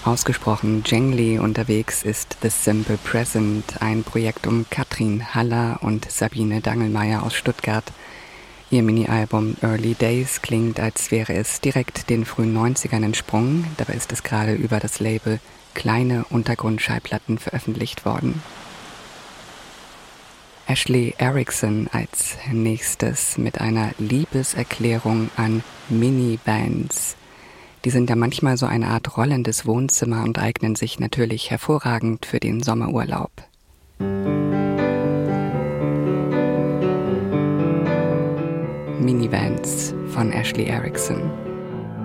Ausgesprochen jangly unterwegs ist The Simple Present, ein Projekt um Katrin Haller und Sabine Dangelmayr aus Stuttgart. Ihr Mini-Album Early Days klingt, als wäre es direkt den frühen 90ern entsprungen. Dabei ist es gerade über das Label Kleine Untergrundschallplatten veröffentlicht worden. Ashley Erickson als nächstes mit einer Liebeserklärung an Minibands. Die sind ja manchmal so eine Art rollendes Wohnzimmer und eignen sich natürlich hervorragend für den Sommerurlaub. Minivans von Ashley Erickson.